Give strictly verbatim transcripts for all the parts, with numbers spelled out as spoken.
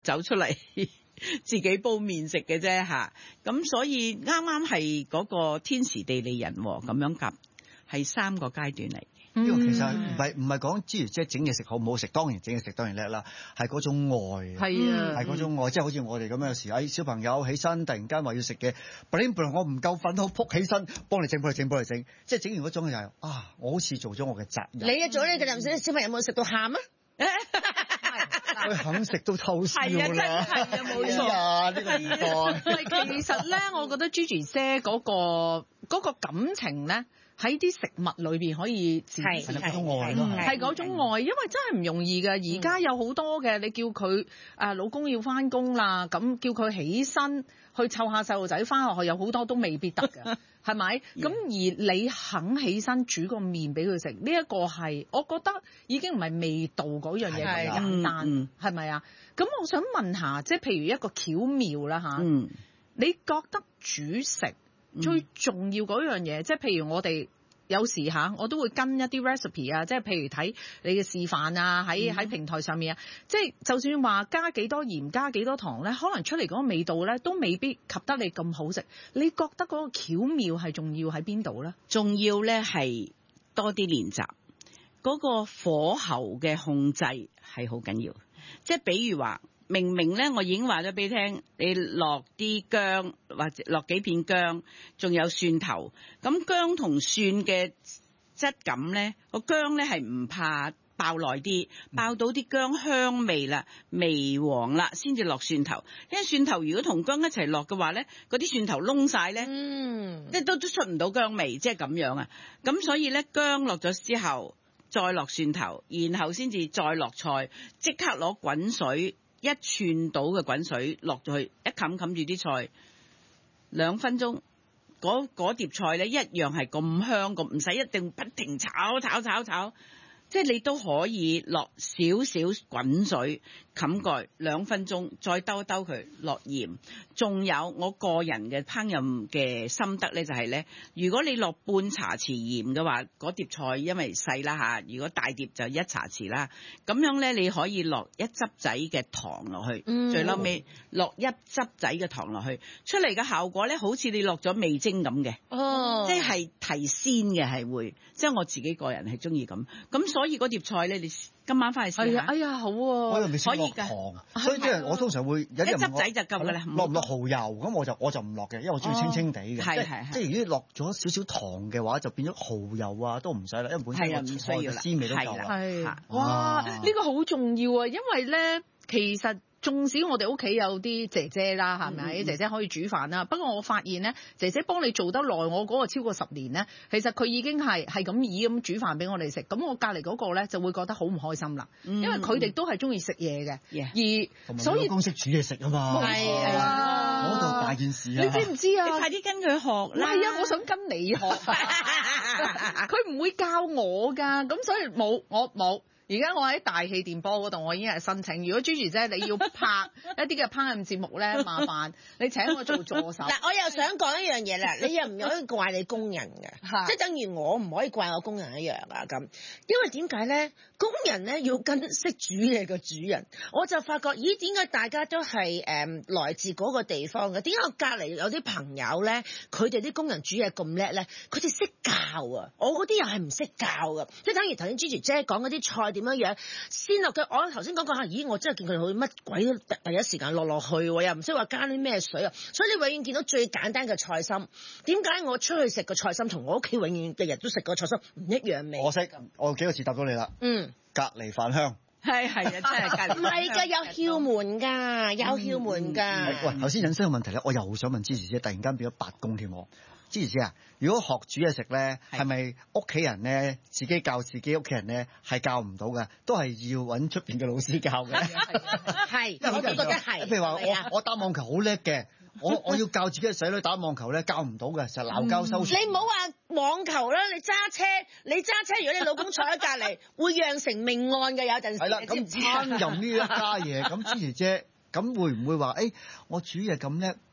走出嚟自己煲麵食嘅啫吓。咁所以啱啱係嗰個天時地利人和咁樣夾，係三個階段嚟。 呢個其實唔係唔係講之餘即係整嘢食好唔好食，當然整嘢食當然叻啦，係嗰種愛， 係啊， 係嗰種愛，即係好似我哋咁樣有時，哎小朋友起身突然間話要食嘅，本來我唔夠瞓，好撲起身幫你整幫你整幫你整，即係整完嗰種就係啊，我好似做咗我嘅責任。 你一做呢嘅就唔使小朋友有冇食到喊啊？ 佢肯食都偷笑啦， 係啊，真係啊，冇錯啊，呢個年代。 其實咧，我覺得 Gigi 姐嗰個嗰個感情咧，喺啲食物裏邊可以展示係嗰種愛咯， 係嗰種愛，因為真係唔容易嘅。而家有好多嘅，你叫佢誒老公要翻工啦，咁叫佢起身去湊下細路仔翻學，有好多都未必得嘅，係咪？咁而你肯起身煮個麵俾佢食，呢一個係我覺得已經唔係味道嗰樣嘢咁簡單，係咪啊？咁我想問下，即係譬如一個巧妙啦嚇， 嗯， 你覺得煮食最重要嗰樣嘢，即係譬如我哋有時嚇，我都會跟一啲 recipe 啊，即係譬如睇你嘅示範啊，喺喺平台上面啊，即係就算話加幾多鹽、加幾多糖咧，可能出嚟嗰個味道咧都未必及得你咁好食。你覺得嗰個巧妙係重要喺邊度咧？ 重要咧係多啲練習，嗰個火候嘅控制係好緊要。即係比如話，明明咧我已經話咗俾你聽，你落啲薑或者落幾片薑，仲有蒜頭。咁薑同蒜嘅質感咧，個薑咧係唔怕爆耐啲，爆到啲薑香味啦、微黃啦，先至落蒜頭。因為蒜頭如果同薑一齊落嘅話咧，嗰啲蒜頭燶晒咧， 嗯， 即係都都出唔到薑味，即係咁樣啊。咁所以咧，薑落咗之後，再落蒜頭，然後先至再落菜，即刻攞滾水。一寸到嘅滾水落咗去，一冚冚住啲菜，兩分鐘，嗰嗰碟菜咧一樣係咁香，咁唔使一定不停炒炒炒炒，即係你都可以落少少滾水冚蓋兩分鐘，再兜一兜佢落鹽。仲有我個人嘅烹飪嘅心得咧，就係咧，如果你落半茶匙鹽嘅話，嗰碟菜因為細啦嚇，如果大碟就一茶匙啦。咁樣咧，你可以落一汁仔嘅糖落去，嗯、最後尾落一汁仔嘅糖落去，出嚟嘅效果咧，好似你落咗味精咁嘅， 哦， 即係提鮮嘅係會，即係我自己個人係中意咁。咁所以嗰碟菜咧，你今晚翻去試下。 哎呀，好喎、啊， 我又未試過糖，所以即係我通常會有啲人一汁仔就夠㗎啦， 落唔落蠔油咁我就我就唔落嘅，因為我中意清清地嘅。 係係即係如果落咗少少糖嘅話，就變咗蠔油啊都唔使啦，因為本身個菜嘅鮮味都夠啦。 係，哇！呢、呢個好重要啊，因為咧其實。縱使我哋屋企有啲姐姐啦，係咪？嗯、姐姐可以煮飯啦。不過我發現咧，姐姐幫你做得耐，我嗰個超過十年咧，其實佢已經係係咁以咁煮飯俾我哋食。咁我隔離嗰個咧就會覺得好唔開心啦，嗯、因為佢哋都係中意食嘢嘅，嗯、而所以老公識煮嘢食啊嘛， 係啊， 嗰度大件事啊！ 你知唔知啊？ 你快啲跟佢學啦！ 係啊，我想跟你學，佢唔會教我㗎，咁所以冇，我冇。而家我喺大氣電波嗰度，我已經係申請。如果 Gigi 姐你要拍一啲嘅烹飪節目咧，麻煩你請我做助手。 嗱，我又想講一樣嘢啦，你又唔可以怪你工人嘅，即係等於我唔可以怪我工人一樣啊咁。因為點解咧？工人咧要跟識煮嘢嘅主人，我就發覺，咦？點解大家都係誒、嗯、來自嗰個地方嘅？點解我隔離有啲朋友咧，佢哋啲工人煮嘢咁叻咧？佢哋識教啊！我嗰啲又係唔識教㗎，即係等於頭先 Gigi 姐講嗰啲菜。點樣樣先落嘅？我頭先講過下，咦！我真係見佢好乜鬼都第一時間落落去喎，又唔識話加啲咩水啊！所以你永遠見到最簡單嘅菜心。點解我出去食個菜心同我屋企永遠日日都食個菜心唔一樣味？ 我識，我幾個字答到你啦。 嗯， 隔離飯香。 係係啊，真係隔離。 唔係㗎，有竅門㗎，有竅門㗎。 嗯、喂，頭先引申嘅問題咧，我又想問芝士姐，突然間變咗八公添我。芝士姐啊，如果學煮嘢食咧，係咪屋企人咧自己教自己屋企人咧係教唔到嘅，都係要揾出邊嘅老師教嘅？ 係，我都覺得係。 譬如話我我打網球好叻嘅，我我要教自己嘅仔女打網球咧，教唔到嘅，就鬧交收場。 你唔好話網球啦，你揸車，你揸車，如果你老公坐喺隔離，會釀成命案嘅，有陣時。 係啦，咁烹飪呢一家嘢，咁芝士姐。咁會唔會話誒、欸？我煮嘢咁叻，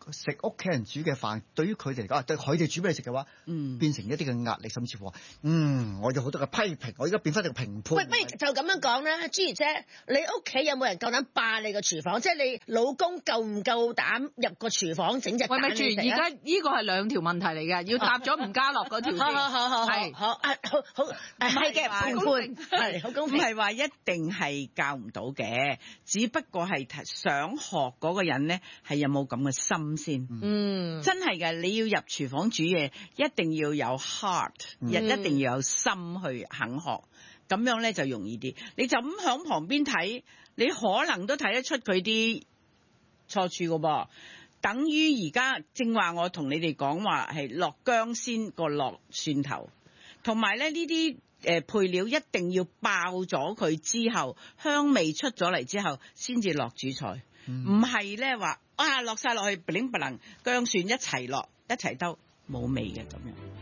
食屋企人煮嘅飯，對於佢哋嚟講，對佢哋煮俾你食嘅話， 嗯， 變成一啲嘅壓力，甚至乎話，嗯，我有好多嘅批評，我而家變翻一個評判。 喂，不如就咁樣講啦，朱兒姐，你屋企有冇人夠膽霸你個廚房？即係你老公夠唔夠膽入個廚房整隻蛋喂，咪住， 你食啊？ 而家呢個係兩條問題嚟嘅，要答咗吳家樂嗰條先。 好好好好好係好啊，好好誒係嘅， 話判判係好公唔平。 係話一定係教唔到嘅，只不過係想學嗰個人咧係有冇咁嘅心先。 嗯， 真係嘅，你要入廚房煮嘢，一定要有 heart， 嗯一一定要有心去肯學，咁樣咧就容易啲。你就咁響旁邊睇，你可能都睇得出佢啲錯處噶噃。等於而家正話我同你哋講話係落薑先過落蒜頭，同埋咧呢啲誒配料一定要爆咗佢之後，香味出咗嚟之後，先至落主菜，唔係咧話啊落晒落去，不靈不能薑蒜一齊落一齊兜冇味嘅咁樣。